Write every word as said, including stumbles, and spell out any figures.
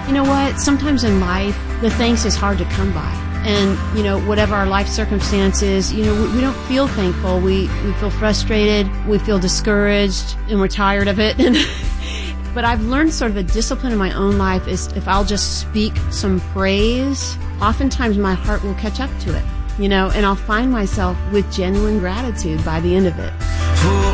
You know what? Sometimes in life, the thanks is hard to come by. And, you know, whatever our life circumstances, you know, we, we don't feel thankful. We, we feel frustrated. We feel discouraged, and we're tired of it. But I've learned sort of a discipline in my own life is if I'll just speak some praise, oftentimes my heart will catch up to it, you know, and I'll find myself with genuine gratitude by the end of it.